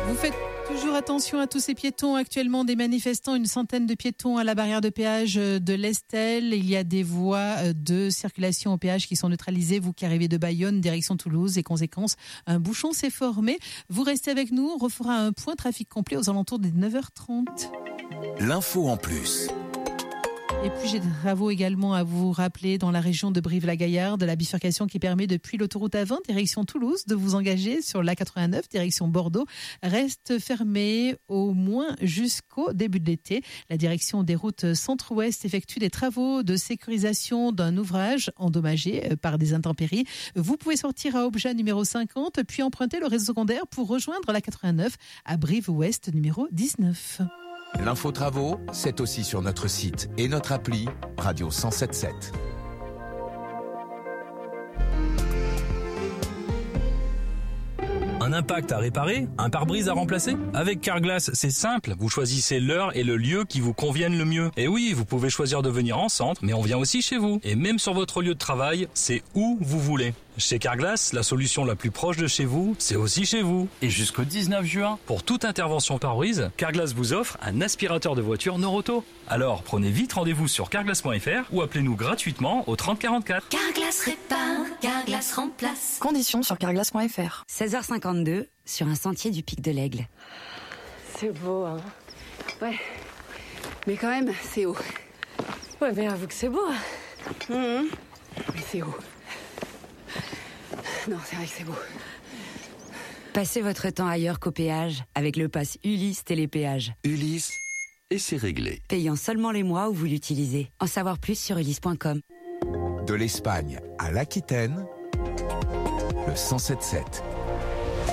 Vous faites toujours attention à tous ces piétons. Actuellement, des manifestants, une centaine de piétons à la barrière de péage de l'Estel. Il y a des voies de circulation au péage qui sont neutralisées. Vous qui arrivez de Bayonne, direction Toulouse, et conséquence, un bouchon s'est formé. Vous restez avec nous, on refera un point trafic complet aux alentours des 9h30. L'info en plus. Et puis j'ai des travaux également à vous rappeler dans la région de Brive-la-Gaillarde, la bifurcation qui permet depuis l'autoroute A20 direction Toulouse de vous engager sur l'A89 direction Bordeaux reste fermée au moins jusqu'au début de l'été. La direction des routes centre-ouest effectue des travaux de sécurisation d'un ouvrage endommagé par des intempéries. Vous pouvez sortir à Obja numéro 50 puis emprunter le réseau secondaire pour rejoindre l'A89 à Brive-Ouest numéro 19. L'info travaux, c'est aussi sur notre site et notre appli Radio 107.7. Un impact à réparer? Un pare-brise à remplacer? Avec Carglass, c'est simple. Vous choisissez l'heure et le lieu qui vous conviennent le mieux. Et oui, vous pouvez choisir de venir en centre, mais on vient aussi chez vous. Et même sur votre lieu de travail, c'est où vous voulez. Chez Carglass, la solution la plus proche de chez vous, c'est aussi chez vous. Et jusqu'au 19 juin, pour toute intervention pare-brise, Carglass vous offre un aspirateur de voiture Noroto. Alors, prenez vite rendez-vous sur carglass.fr ou appelez-nous gratuitement au 30 44. Carglass répare, Carglass remplace. Conditions sur carglass.fr. 16h52 sur un sentier du Pic de l'Aigle. C'est beau, hein. Ouais. Mais quand même, c'est haut. Ouais, mais avoue que c'est beau. Mais c'est haut. Non, c'est vrai que c'est beau. Passez votre temps ailleurs qu'au péage avec le pass Ulysse Télépéage. Ulysse, et c'est réglé. Payant seulement les mois où vous l'utilisez. En savoir plus sur ulysse.com. De l'Espagne à l'Aquitaine, le 107.7.